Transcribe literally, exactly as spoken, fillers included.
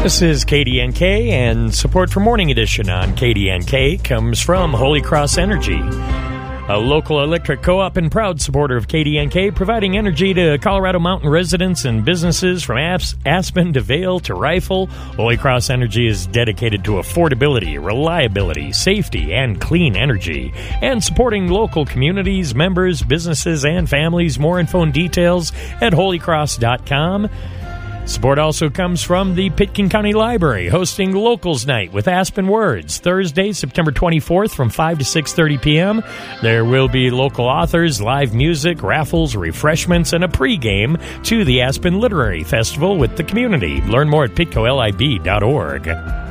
This is K D N K, and support for Morning Edition on K D N K comes from Holy Cross Energy, a local electric co-op and proud supporter of K D N K, providing energy to Colorado Mountain residents and businesses from Aspen to Vail to Rifle. Holy Cross Energy is dedicated to affordability, reliability, safety, and clean energy, and supporting local communities, members, businesses, and families. More info and details at holy cross dot com. Support also comes from the Pitkin County Library, hosting Locals Night with Aspen Words, Thursday, September twenty-fourth from five to six thirty p.m. There will be local authors, live music, raffles, refreshments, and a pregame to the Aspen Literary Festival with the community. Learn more at pitco lib dot org.